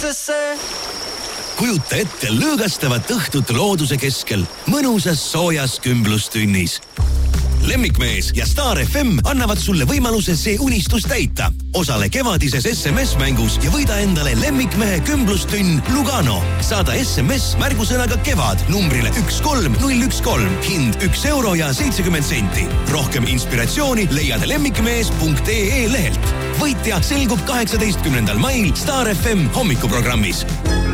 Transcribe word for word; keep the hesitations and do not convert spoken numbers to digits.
lõõgastusse. Kujuta ette lõõgastavat õhtut looduse keskel, mõnusas soojas kümblustünnis. Lemmikmees ja Star F M annavad sulle võimaluse see unistus täita. Osale kevadises S M S-mängus ja võida endale lemmikmehe kümblustünn Lugano. Saada S M S märgusõnaga kevad numbrile üks kolm null üks kolm. Hind üks euro ja seitsekümmend senti. Rohkem inspiratsiooni leiad lemmikmees punkt ee lehelt. Võitja selgub kaheksateistkümnendal mail Star F M hommikuprogrammis.